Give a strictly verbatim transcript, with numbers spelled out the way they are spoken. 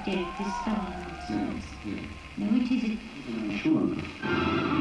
Death is stars. Yes, yes. Now which is it? I'm sure.